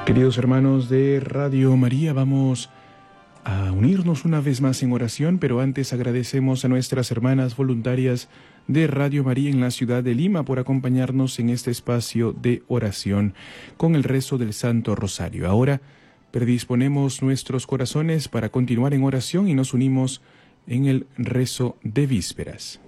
Queridos hermanos de Radio María, vamos a unirnos una vez más en oración, pero antes agradecemos a nuestras hermanas voluntarias de Radio María en la ciudad de Lima por acompañarnos en este espacio de oración con el rezo del Santo Rosario. Ahora predisponemos nuestros corazones para continuar en oración y nos unimos en el rezo de vísperas.